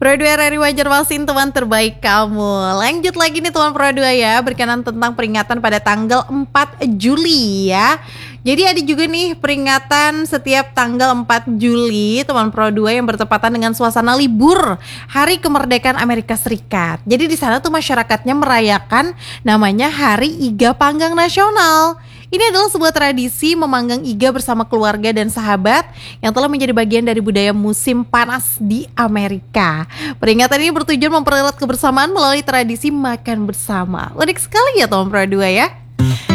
Pro 2 RRI Banjarmasin, teman terbaik kamu. Lanjut lagi nih teman Pro 2 ya, berkenan tentang peringatan pada tanggal 4 Juli ya. Jadi ada juga nih peringatan setiap tanggal 4 Juli teman Pro 2 yang bertepatan dengan suasana libur Hari Kemerdekaan Amerika Serikat. Jadi di sana tuh masyarakatnya merayakan namanya Hari Iga Panggang Nasional. Ini adalah sebuah tradisi memanggang iga bersama keluarga dan sahabat yang telah menjadi bagian dari budaya musim panas di Amerika. Peringatan ini bertujuan mempererat kebersamaan melalui tradisi makan bersama. Unik sekali ya teman Pro 2 ya.